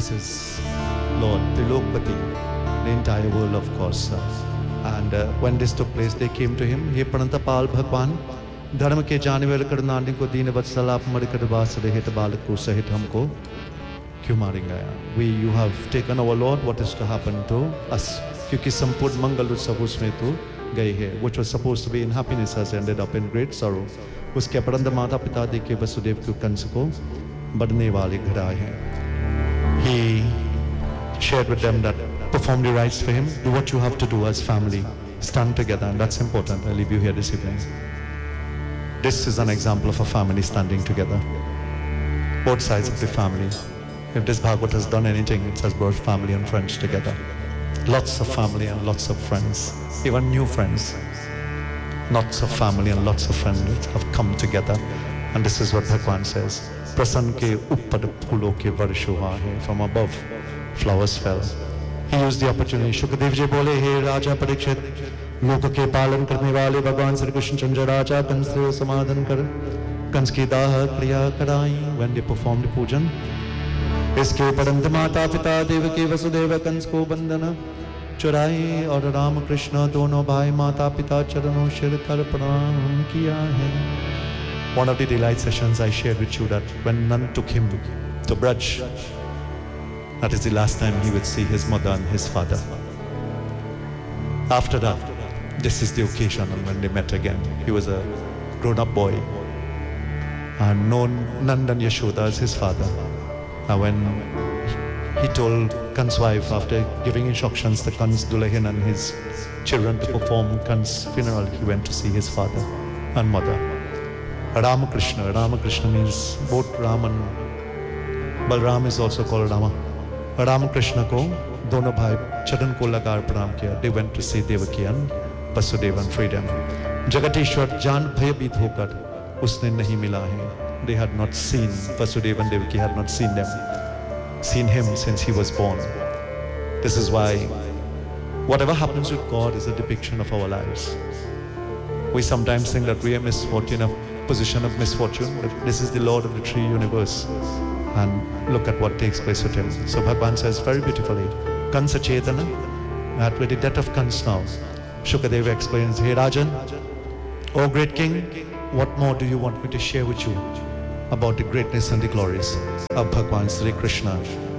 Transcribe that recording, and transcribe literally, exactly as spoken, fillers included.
This is Lord Trilokpati, the entire world, of course. And uh, when this took place, they came to him. He Pranantapal Bhagwan, धर्म के जाने वाले करनानी को दीन वत्सल आप मर कर बास रहे तो बालक को सहित हमको क्यों मारेंगे? We, you have taken our Lord. What is to happen to us? क्योंकि संपूर्ण मंगल उत्सव उसमें तो गए हैं, which was supposed to be in happiness has ended up in great sorrow. उसके अपरंत माता पिता देखे वसुदेव के कंस को बढ़ने वाले घर आए हैं. He shared with them that perform the rites for him. Do what you have to do as family. Stand together, and that's important. I leave you here this evening. This is an example of a family standing together. Both sides of the family. If this Bhagavad has done anything, it has brought family and friends together. Lots of family and lots of friends. Even new friends. Lots of family and lots of friends have come together. And this is what Bhagwan says. Prasan ke uppar phulo ke varsh hua hai. From above, flowers fell. He used the opportunity. Shukadev ji bole, hey Raja Parikshit, लोक के पालन करने वाले भगवान श्री कृष्ण चंद्र राजा कंस से समाधान कर कंस की दाह क्रिया कराई. When they performed the pujan, इसके परंत माता पिता देव के वसुदेव कंस को बंधन चुराए और राम कृष्ण दोनों भाई माता पिता चरणों शिर कर प्रणाम किया है. One of the delight sessions I shared with you that when Nand took him to Braj, that is the last time he would see his mother and his father. After that, this is the occasion when they met again. He was a grown-up boy and known Nand and Yashoda as his father. And when he told Kan's wife, after giving instructions to Kan's Dulahin and his children to perform Kan's funeral, he went to see his father and mother. Ramakrishna. Ramakrishna means both Ram and Balram is also called Rama. Ramakrishna ko dono bhai charan ko lagar pranam kiya. They went to see Devaki and Vasudeva and freed them. Jagateshwar jaan bhayabhit hokar usne nahi mila hai. They had not seen Vasudeva and Devaki, had not seen them, seen him since he was born. This is why whatever happens with God is a depiction of our lives. We sometimes think that we are misfortune, a position of misfortune, but this is the Lord of the three universe. And look at what takes place with him. So Bhagwan says very beautifully, Kansa Chetana, that with the death of Kans now, Shukadeva explains, hey Rajan, O great king, what more do you want me to share with you about the greatness and the glories of Bhagwan Sri Krishna?